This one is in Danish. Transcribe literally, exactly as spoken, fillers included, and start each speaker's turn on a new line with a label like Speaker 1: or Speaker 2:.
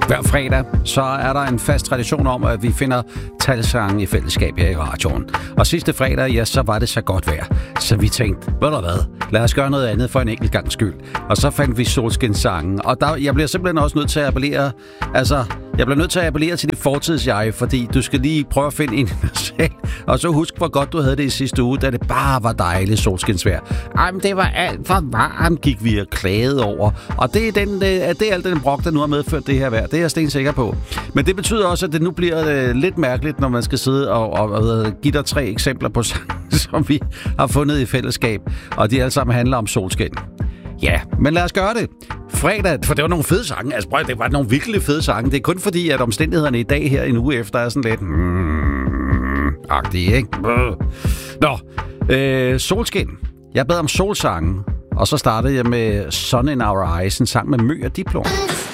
Speaker 1: Hver fredag, så er der en fast tradition om, at vi finder talsange i fællesskab her i radioen. Og sidste fredag, ja, så var det så godt vejr. Så vi tænkte, ved du hvad, lad os gøre noget andet for en enkelt gang skyld. Og så fandt vi solskinssangen. Og der, jeg bliver simpelthen også nødt til at appellere, altså, jeg bliver nødt til at appellere til dit fortidsjeg, fordi du skal lige prøve at finde en selv. Og så husk, hvor godt du havde det i sidste uge, da det bare var dejligt solskinsvejr. Ej, men det var alt for varmt, gik vi og klagede over. Og det er, den, det er alt den brok, der nu har medført det her vejr. Det er jeg stensikker på. Men det betyder også, at det nu bliver øh, lidt mærkeligt, når man skal sidde og, og, og give dig tre eksempler på sange, som vi har fundet i fællesskab. Og de alle sammen handler om solskin. Ja, men lad os gøre det. Fredag, for det var nogle fede sange. Altså, prøv, det var nogle virkelig fede sange. Det er kun fordi, at omstændighederne i dag her en uge efter er sådan lidt... Mm, agtige, ikke? Nå, øh, solskin. Jeg bad om solsangen, og så startede jeg med Sun in Our Eyes, en sang med Mø og Diplom.